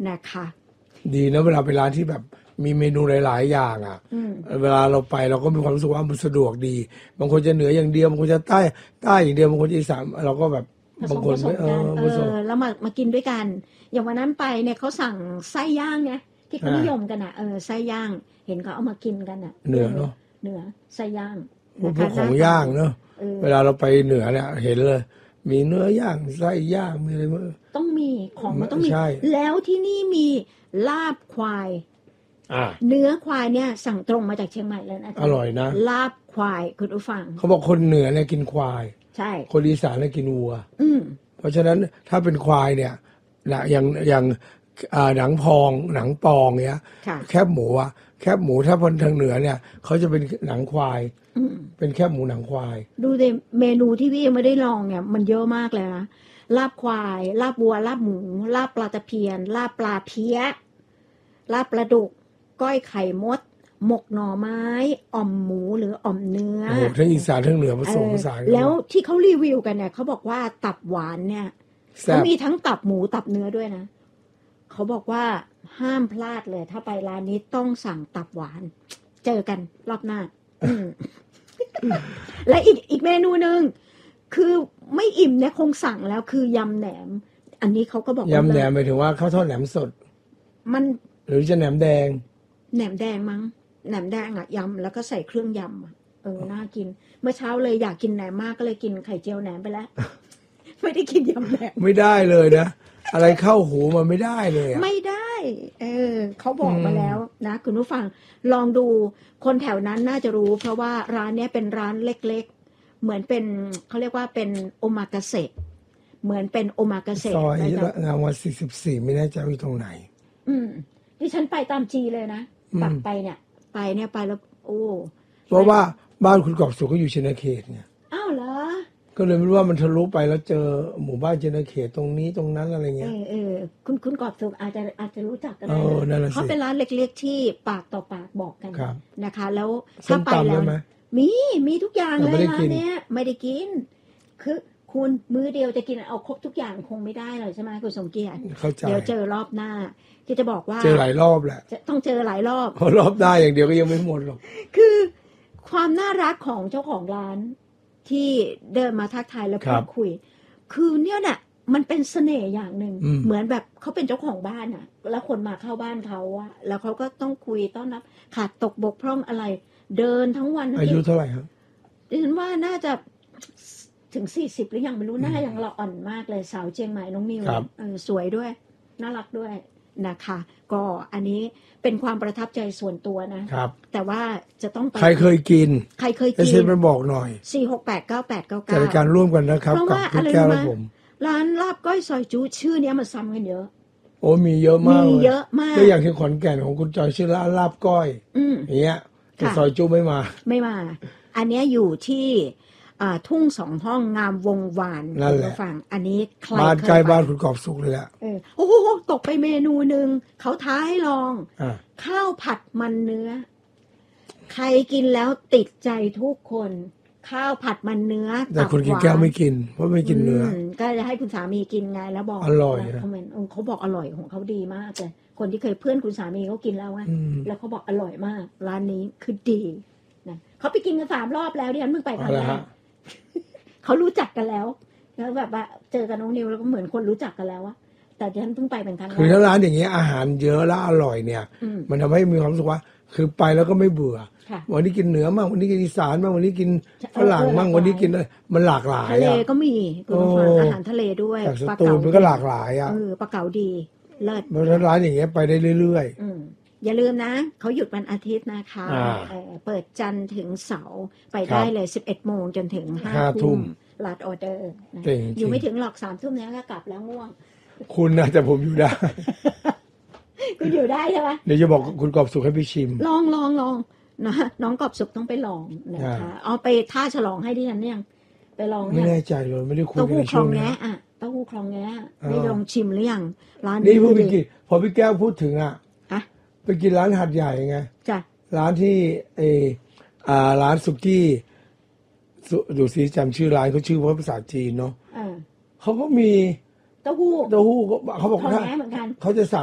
นะคะดีนะเวลาไปร้านที่แบบมีเมนูหลายๆอย่างอ่ะเวลาเราไปเราก็มีความรู้สึกว่ามันสะดวกดีบางคนจะเหนืออย่างเดียวบางคนจะใต้อย่างเดียวบางคนจะอีสานเราก็แบบบางคนไม่แล้วมากินด้วยกันอย่างวันนั้นไปเนี่ยเขาสั่งไส้ย่างเนี่ยที่เขานิยมกันอ่ะไส้ย่างเห็นเขาเอามากินกันอ่ะเหนือเนาะเหนือไส้ย่างพวกของย่างเนาะเวลาเราไปเหนือเนี่ยเห็นเลยมีเนื้อย่างไส้ย่างมีอะไรต้องมีของมันต้องมีแล้วที่นี่มีลาบควายเนื้อควายเนี่ยสั่งตรงมาจากเชียงใหม่เลยนะอร่อยนะลาบควายคุณผู้ฟังเขาบอกคนเหนือเนี่ยกินควายใช่คนอีสานเนี่ยกินวัวเพราะฉะนั้นถ้าเป็นควายเนี่ยอย่างหนังพองหนังปองเนี่ยแคบหมูแคบหมูถ้าคนทางเหนือเนี่ยเขาจะเป็นหนังควายเป็นแคบหมูหนังควายดูในเมนูที่พี่ยังไม่ได้ลองเนี่ยมันเยอะมากเลยนะลาบควายลาบวัวลาบหมูลาบปลาตะเพียนลาบปลาเพี้ยลาบปลาดุกก้อยไข่มดหมกหน่อไม้อ่อมหมูหรืออ่อมเนื้อทั้งอีสานทั้งเหนือผสมผสานแล้วที่เขารีวิวกันเนี่ยเขาบอกว่าตับหวานเนี่ยเขามีทั้งตับหมูตับเนื้อด้วยนะเขาบอกว่าห้ามพลาดเลยถ้าไปร้านนี้ต้องสั่งตับหวานเจอกันรอบหน้า และอีกเมนูหนึ่งคือไม่อิ่มเนี่ยคงสั่งแล้วคือยำแหนมอันนี้เขาก็บอกยำแหนมหมายถึงว่าข้าวทอดแหนมสดมันหรือจะแหนมแดงมั้งแหนมแดงอะยำแล้วก็ใส่เครื่องยำน่ากินเมื่อเช้าเลยอยากกินแหนมมากก็เลยกินไข่เจียวแหนมไปแล้ว ไม่ได้กินยำแหนมไม่ได้เลยนะอะไรเข้าหูมันไม่ได้เลยไม่ได้เขาบอกมาแล้วนะคุณผู้ฟังลองดูคนแถวนั้นน่าจะรู้เพราะว่าร้านนี้เป็นร้านเล็กๆเหมือนเป็นเขาเรียกว่าเป็นโอมากาเสะเหมือนเป็นโอมากาเสะซอยงามวง44ไม่แน่ใจอยู่ตรงไหนที่ฉันไปตามจีเลยนะปักไปแล้วโอ้เพราะว่าบ้านคุณกอบสุขก็อยู่ชนเขตเนี่ยอ้าวเหรอก็เลยไม่รู้ว่ามันทะลุไปแล้วเจอหมู่บ้านชนเขตตรงนี้ตรงนั้นอะไรเงี้ยคุณกอบสุขอาจจะรู้จักกันได้เขาเป็นร้านเล็กๆที่ปากต่อปากบอกกันนะคะแล้วถ้าไปแล้วมีทุกอย่างเลยร้านนี้ไม่ได้กินคือคุณมื้อเดียวจะกินเอาครบทุกอย่างคงไม่ได้เลยใช่ไหมคุณสมเกียรติเดี๋ยวเจอรอบหน้าที่จะบอกว่าเจอหลายรอบแหละต้องเจอหลายรอบรอบได้อย่างเดียวก็ยังไม่หมดหรอกคือความน่ารักของเจ้าของร้านที่เดินมาทักทายแล้วพูดคุยคือเนี่ยน่ะมันเป็นเสน่ห์อย่างหนึ่งเหมือนแบบเขาเป็นเจ้าของบ้านอ่ะแล้วคนมาเข้าบ้านเขาอะแล้วเขาก็ต้องคุยต้อนรับขาดตกบกพร่องอะไรเดินทั้งวันอายุเท่าไหร่ครับดิฉันว่าน่าจะถึง40หรือยังไม่รู้หน้ายังละอ่อนมากเลยสาวเชียงใหม่น้องมิวสวยด้วยน่ารักด้วยนะคะก็อันนี้เป็นความประทับใจส่วนตัวนะครับแต่ว่าจะต้องไปใครเคยกินให้เช่นมาบอกหน่อย 4689899 จัดการร่วมกันนะครับกับพี่แก้วและผมร้านลาบก้อยซอยจุชื่อเนี้ยมันซ้ำกันเยอะโอ้มีเยอะมากก็อย่างที่ขอนแก่นของคุณจอยชื่อร้านลาบก้อยอย่างเงี้ยแต่ซอยจุไม่มาอันเนี้ยอยู่ที่ทุ่ง2 ห้องงามวงวานคุณฟังอันนี้บ้านใกล้บ้านคุณกอบสุขเลยแหละโอ้โหตกไปเมนูนึงเขาท้าให้ลองข้าวผัดมันเนื้อใครกินแล้วติดใจทุกคนข้าวผัดมันเนื้อแต่คุณกินแก้วไม่กินเพราะไม่กินเนื้อก็จะให้คุณสามีกินไงแล้วบอกอร่อยเขาบอกอร่อยของเขาดีมากเลยคนที่เคยเพื่อนคุณสามีเขากินแล้วไงแล้วเขาบอกอร่อยมากร้านนี้คือดีนะเขาไปกินกัน3 รอบแล้วดิฉันเพิ่งไปครั้งแรกเขารู้จักกันแล้วแบบว่าเจอกันน้องนิวแล้วก็เหมือนคนรู้จักกันแล้วอะแต่ดิฉันเพิ่งไปเป็นครั้งแรกคือถ้าร้านอย่างเงี้ยอาหารเยอะและอร่อยเนี่ยมันทำให้มีความรู้สึกว่าคือไปแล้วก็ไม่เบื่อวันนี้กินเหนือมั่งวันนี้กินอีสานมั่งวันนี้กินฝรั่งมั่งวันนี้กินอะไรมันหลากหลายทะเลก็มีอาหารทะเลด้วยปลาเก๋ามันก็หลากหลายอ่ะปลาเก๋าดีเลิศเพราะฉะนั้นร้านอย่างเงี้ยไปได้เรื่อยๆอย่าลืมนะเขาหยุดวันอาทิตย์นะคะเปิดจันทร์ถึงเสาร์ไปได้เลย11 โมงจนถึง5 ทุ่มลาดออเดอร์อยู่ไม่ถึงหรอก3 ทุ่มนี้ก็กลับแล้วง่วงคุณนะแต่ผมอยู่ได้คุณอยู่ได้ใช่ไหมเดี๋ยวจะบอกคุณกอบสุขให้ไปชิมลองนะน้องกอบสุขต้องไปลองนะคะเอาไปท่าฉลองให้ดิฉันเนี่ยไปลองไม่แน่ใจเลยไม่ได้คุยกันในช่วงนี้เต้าหู้คลองแงะได้ลองชิมหรือยังร้านนี้พูดกินพอพี่แก้วพูดถึงไปกินร้านหัดใหญ่ไงจ้ะร้านที่ร้านสุกี้ดูซิจำชื่อร้านเขาชื่อว่าภาษาจีนเนาะเขาก็มีเต้าหู้เขาบอกว่าเขาจะสั่ง